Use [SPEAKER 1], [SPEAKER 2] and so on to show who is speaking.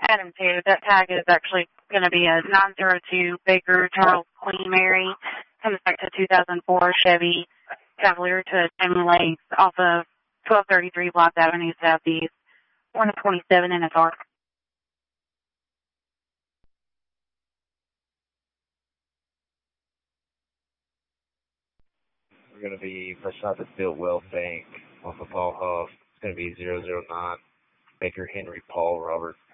[SPEAKER 1] Adam 2. That tag is actually going to be a 902 Baker Charles Queen Mary. Comes back to 2004 Chevy Cavalier to Jamie Lakes off of 1233 Blythe Avenue Southeast. 127 in a car.
[SPEAKER 2] We're going to be fresh out the Builtwell Bank off of Paul Huff. It's going to be 009 Baker Henry Paul Robert.